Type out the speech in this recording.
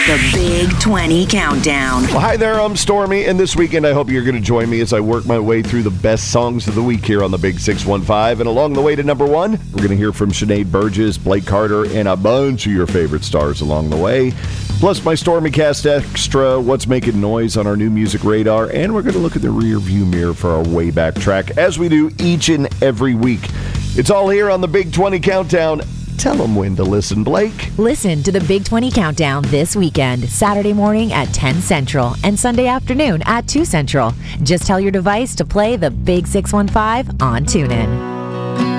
The Big 20 Countdown. Well, hi there, I'm Stormy, and this weekend I hope you're going to join me as I work my way through the best songs of the week here on the Big 615. And along the way to number one, we're going to hear from Sinead Burgess, Blake Carter, and a bunch of your favorite stars along the way. Plus my StormyCast Extra, what's making noise on our new music radar, and we're going to look at the rear view mirror for our way back track, as we do each and every week. It's all here on the Big 20 Countdown. Tell them when to listen, Blake. Listen to the Big 20 Countdown this weekend, Saturday morning at 10 Central and Sunday afternoon at 2 Central. Just tell your device to play the Big 615 on TuneIn.